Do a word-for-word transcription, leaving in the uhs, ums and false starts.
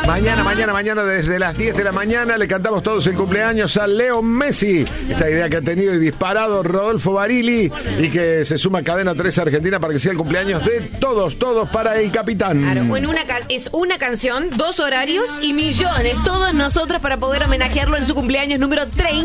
Mañana, mañana, mañana desde las diez de la mañana le cantamos todos el cumpleaños a Leo Messi. Esta idea que ha tenido y disparado Rodolfo Barili y que se suma a Cadena tres Argentina para que sea el cumpleaños de todos, todos para el capitán. Claro, en una ca- es una canción, dos horarios y millones, todos nosotros para poder homenajearlo en su cumpleaños número treinta.